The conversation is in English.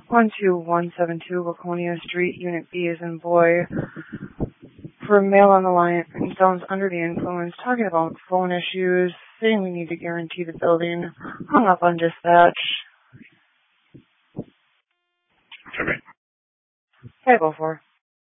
12172 Laconia Street, Unit B is in boy. For a male on the line, and sounds under the influence, talking about phone issues, saying we need to guarantee the building. Hung up on dispatch. 504.